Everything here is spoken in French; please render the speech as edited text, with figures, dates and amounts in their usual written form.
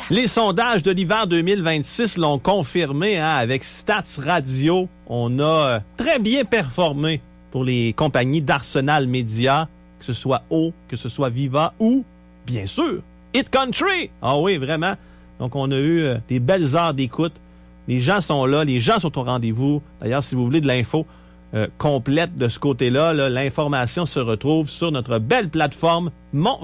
Les sondages de l'hiver 2026 l'ont confirmé, hein, avec Stats Radio. On a très bien performé pour les compagnies d'Arsenal Média, que ce soit O, que ce soit Viva ou, bien sûr, Hit Country. Ah oui, vraiment. Donc, on a eu des belles heures d'écoute. Les gens sont là, les gens sont au rendez-vous. D'ailleurs, si vous voulez de l'info complète de ce côté-là, là, l'information se retrouve sur notre belle plateforme Mon